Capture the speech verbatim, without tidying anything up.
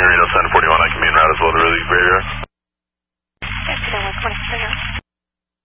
Reno seven forty-one, I can be en route as well to Raleigh graveyard.